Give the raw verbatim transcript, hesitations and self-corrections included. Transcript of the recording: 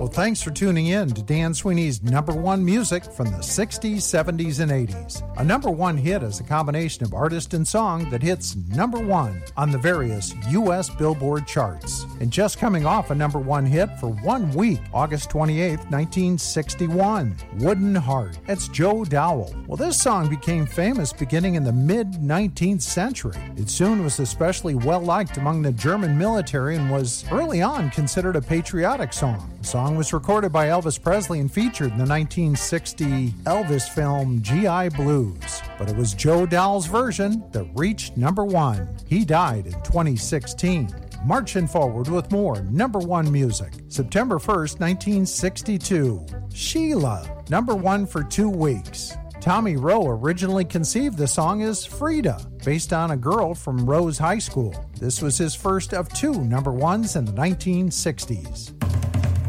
Well, thanks for tuning in to Dan Sweeney's number one music from the sixties, seventies, and eighties. A number one hit is a combination of artist and song that hits number one on the various U S Billboard charts. And just coming off a number one hit for one week, August twenty-eighth, nineteen sixty-one, Wooden Heart. That's Joe Dowell. Well, this song became famous beginning in the mid-nineteenth century. It soon was especially well-liked among the German military and was early on considered a patriotic song. The song was recorded by Elvis Presley and featured in the nineteen sixty Elvis film G I Blues. But it was Joe Dowell's version that reached number one. He died in twenty sixteen. Marching forward with more number one music. September first, nineteen sixty-two. Sheila, number one for two weeks. Tommy Rowe originally conceived the song as Frida, based on a girl from Rose High School. This was his first of two number ones in the nineteen sixties.